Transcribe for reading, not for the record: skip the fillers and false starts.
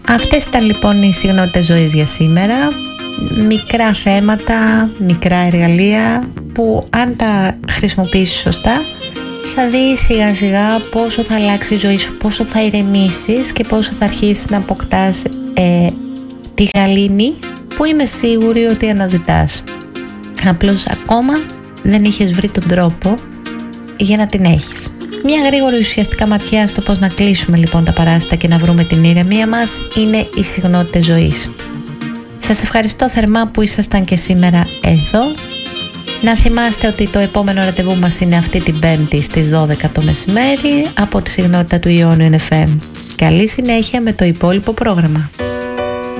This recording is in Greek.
Αυτές ήταν λοιπόν οι συγνότητες ζωής για σήμερα. Μικρά θέματα, μικρά εργαλεία που αν τα χρησιμοποιήσεις σωστά θα δεις σιγά σιγά πόσο θα αλλάξει η ζωή σου, πόσο θα ηρεμήσεις και πόσο θα αρχίσεις να αποκτάς τη γαλήνη που είμαι σίγουρη ότι αναζητάς. Απλώς ακόμα δεν είχες βρει τον τρόπο για να την έχεις. Μια γρήγορη ουσιαστικά ματιά στο πώς να κλείσουμε λοιπόν τα παράσιτα και να βρούμε την ηρεμία μας είναι οι συγνότητες ζωής. Σας ευχαριστώ θερμά που ήσασταν και σήμερα εδώ. Να θυμάστε ότι το επόμενο ραντεβού μας είναι αυτή την Πέμπτη στις 12 το μεσημέρι από τη συγνότητα του Ιόνιου FM. Καλή συνέχεια με το υπόλοιπο πρόγραμμα.